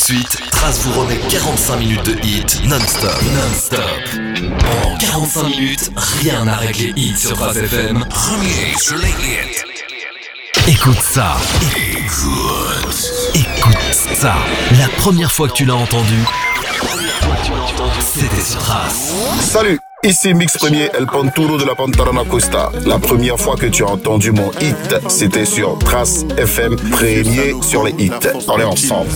suite, Trace vous remet 45 minutes de hits non-stop. En 45 minutes, rien n'arrête les hits sur Trace FM. Premier sur les hits. Écoute ça. Écoute ça. La première fois que tu l'as entendu, c'était sur Trace. Salut, ici Mix Premier, El Panturo de la Pantarana Costa. La première fois que tu as entendu mon hit, c'était sur Trace FM, premier sur les hits. On est ensemble.